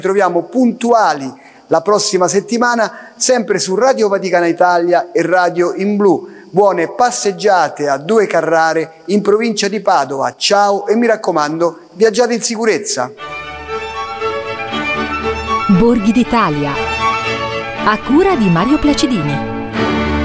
Troviamo puntuali la prossima settimana, sempre su Radio Vaticana Italia e Radio in Blu. Buone passeggiate a Due Carrare in provincia di Padova. Ciao e mi raccomando, viaggiate in sicurezza. Borghi d'Italia, a cura di Mario Placidini.